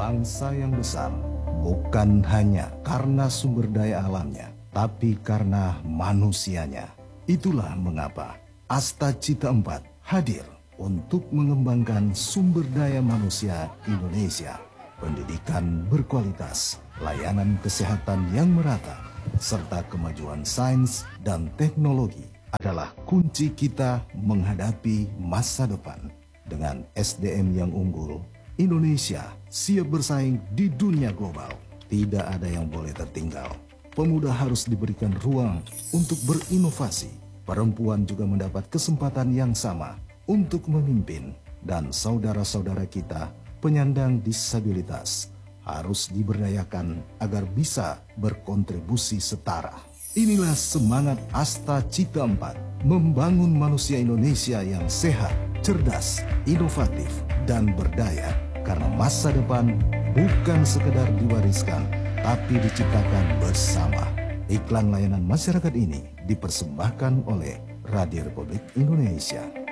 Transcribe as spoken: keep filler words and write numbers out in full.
bangsa yang besar bukan hanya karena sumber daya alamnya, tapi karena manusianya. Itulah mengapa Asta Cita empat hadir untuk mengembangkan sumber daya manusia Indonesia, pendidikan berkualitas, layanan kesehatan yang merata, serta kemajuan sains dan teknologi adalah kunci kita menghadapi masa depan. Dengan S D M yang unggul, Indonesia siap bersaing di dunia global. Tidak ada yang boleh tertinggal. Pemuda harus diberikan ruang untuk berinovasi. Perempuan juga mendapat kesempatan yang sama untuk memimpin. Dan saudara-saudara kita penyandang disabilitas harus diberdayakan agar bisa berkontribusi setara. Inilah semangat Asta Cita empat, membangun manusia Indonesia yang sehat, cerdas, inovatif, dan berdaya. Karena masa depan bukan sekedar diwariskan, tapi diciptakan bersama. Iklan layanan masyarakat ini dipersembahkan oleh Radio Republik Indonesia.